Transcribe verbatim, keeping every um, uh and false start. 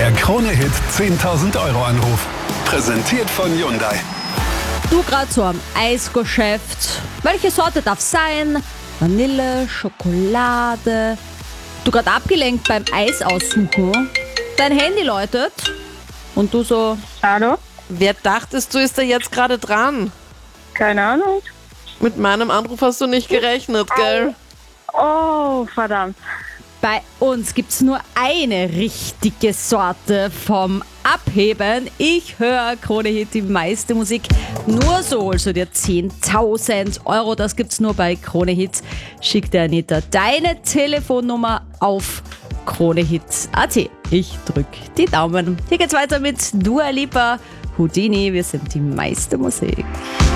Der Krone-Hit zehntausend Euro Anruf. Präsentiert von Hyundai. Du gerade so am Eisgeschäft. Welche Sorte darf sein? Vanille, Schokolade. Du gerade abgelenkt beim Eis aussuchen. Dein Handy läutet. Und du so... Hallo? Wer dachtest du, ist da jetzt gerade dran? Keine Ahnung. Mit meinem Anruf hast du nicht gerechnet, gell? Oh, verdammt. Bei uns gibt's nur eine richtige Sorte vom Abheben. Ich höre Krone-Hit, die meiste Musik. Nur so, also dir zehntausend Euro, das gibt's nur bei Krone-Hit. Schick dir Anita deine Telefonnummer auf kronehit punkt at. Ich drück die Daumen. Hier geht's weiter mit Dua Lipa, Houdini. Wir sind die meiste Musik.